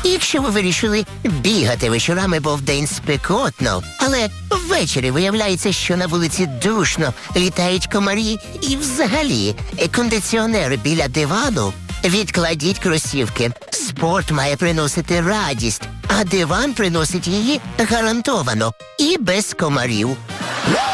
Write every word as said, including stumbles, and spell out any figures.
І якщо ви вирішили бігати вечорами, бо вдень спекотно, але ввечері виявляється, що на вулиці душно, літають комарі і взагалі кондиціонер біля дивану, відкладіть кросівки. Спорт має приносити радість, а диван приносить її гарантовано і без комарів.